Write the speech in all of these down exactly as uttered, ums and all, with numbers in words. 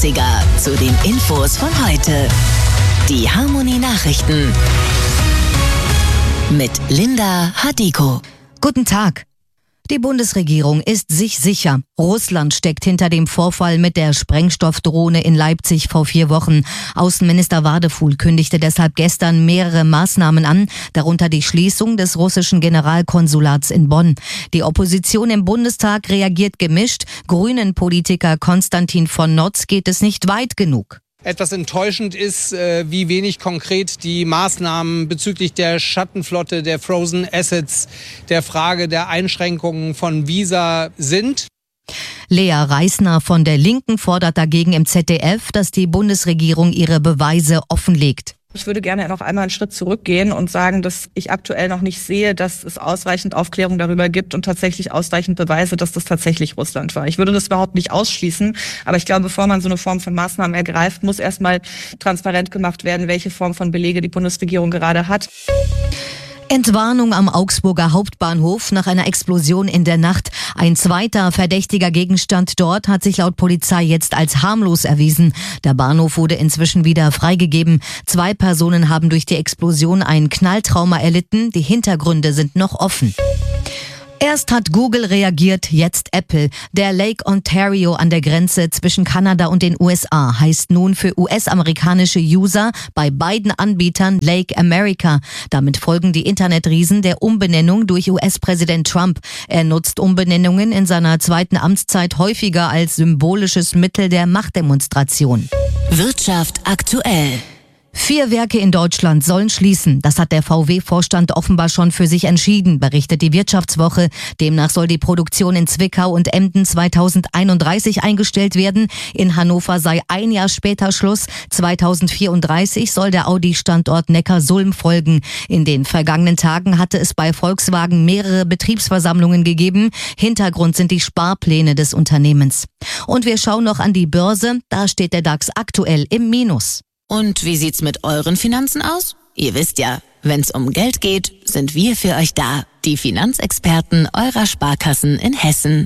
Zu den Infos von heute. Die Harmony Nachrichten mit Linda Hadiko. Guten Tag. Die Bundesregierung ist sich sicher. Russland steckt hinter dem Vorfall mit der Sprengstoffdrohne in Leipzig vor vier Wochen. Außenminister Wadefuhl kündigte deshalb gestern mehrere Maßnahmen an, darunter die Schließung des russischen Generalkonsulats in Bonn. Die Opposition im Bundestag reagiert gemischt. Grünen-Politiker Konstantin von Notz geht es nicht weit genug. Etwas enttäuschend ist, wie wenig konkret die Maßnahmen bezüglich der Schattenflotte, der Frozen Assets, der Frage der Einschränkungen von Visa sind. Lea Reisner von der Linken fordert dagegen im Z D F, dass die Bundesregierung ihre Beweise offenlegt. Ich würde gerne noch einmal einen Schritt zurückgehen und sagen, dass ich aktuell noch nicht sehe, dass es ausreichend Aufklärung darüber gibt und tatsächlich ausreichend Beweise, dass das tatsächlich Russland war. Ich würde das überhaupt nicht ausschließen, aber ich glaube, bevor man so eine Form von Maßnahmen ergreift, muss erstmal transparent gemacht werden, welche Form von Belege die Bundesregierung gerade hat. Entwarnung am Augsburger Hauptbahnhof nach einer Explosion in der Nacht. Ein zweiter verdächtiger Gegenstand dort hat sich laut Polizei jetzt als harmlos erwiesen. Der Bahnhof wurde inzwischen wieder freigegeben. Zwei Personen haben durch die Explosion ein Knalltrauma erlitten. Die Hintergründe sind noch offen. Erst hat Google reagiert, jetzt Apple. Der Lake Ontario an der Grenze zwischen Kanada und den U S A heißt nun für U S-amerikanische User bei beiden Anbietern Lake America. Damit folgen die Internetriesen der Umbenennung durch U S-Präsident Trump. Er nutzt Umbenennungen in seiner zweiten Amtszeit häufiger als symbolisches Mittel der Machtdemonstration. Wirtschaft aktuell. Vier Werke in Deutschland sollen schließen. Das hat der V W-Vorstand offenbar schon für sich entschieden, berichtet die Wirtschaftswoche. Demnach soll die Produktion in Zwickau und Emden zweitausendeinunddreißig eingestellt werden. In Hannover sei ein Jahr später Schluss. zweitausendvierunddreißig soll der Audi-Standort Neckarsulm folgen. In den vergangenen Tagen hatte es bei Volkswagen mehrere Betriebsversammlungen gegeben. Hintergrund sind die Sparpläne des Unternehmens. Und wir schauen noch an die Börse. Da steht der DAX aktuell im Minus. Und wie sieht's mit euren Finanzen aus? Ihr wisst ja, wenn's um Geld geht, sind wir für euch da. Die Finanzexperten eurer Sparkassen in Hessen.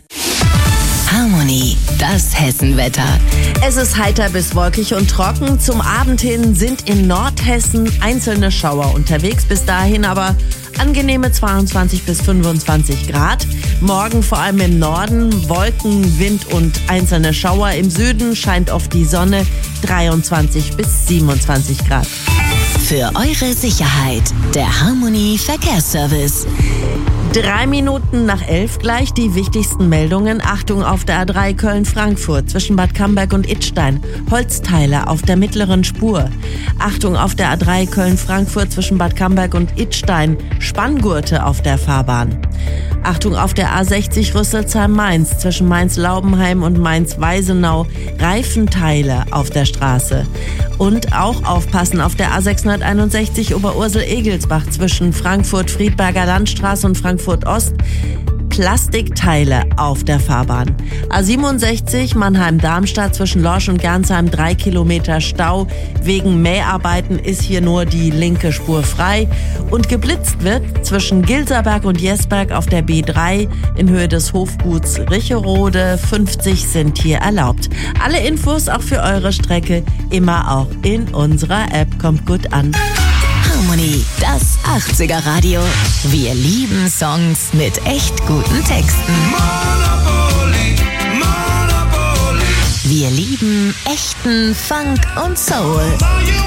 Harmony, das Hessenwetter. Es ist heiter bis wolkig und trocken. Zum Abend hin sind in Nordhessen einzelne Schauer unterwegs. Bis dahin aber angenehme zweiundzwanzig bis fünfundzwanzig Grad. Morgen vor allem im Norden Wolken, Wind und einzelne Schauer. Im Süden scheint oft die Sonne, dreiundzwanzig bis siebenundzwanzig Grad. Für eure Sicherheit, der Harmony Verkehrsservice. Drei Minuten nach elf gleich die wichtigsten Meldungen. Achtung auf der A drei Köln-Frankfurt zwischen Bad Camberg und Idstein. Holzteile auf der mittleren Spur. Achtung auf der A drei Köln-Frankfurt zwischen Bad Camberg und Idstein. Spanngurte auf der Fahrbahn. Achtung auf der A sechzig Rüsselsheim-Mainz zwischen Mainz-Laubenheim und Mainz-Weisenau. Reifenteile auf der Straße. Und auch aufpassen auf der A sechshunderteinundsechzig Oberursel-Egelsbach zwischen Frankfurt-Friedberger Landstraße und Frankfurt-Ost. Plastikteile auf der Fahrbahn. A siebenundsechzig Mannheim-Darmstadt zwischen Lorsch und Gernsheim drei Kilometer Stau. Wegen Mäharbeiten ist hier nur die linke Spur frei. Und geblitzt wird zwischen Gilserberg und Jesberg auf der B drei in Höhe des Hofguts Richerode. fünfzig sind hier erlaubt. Alle Infos auch für eure Strecke immer auch in unserer App. Kommt gut an. Harmony, das achtziger Radio. Wir lieben Songs mit echt guten Texten. Monopoly, Monopoly. Wir lieben echten Funk und Soul.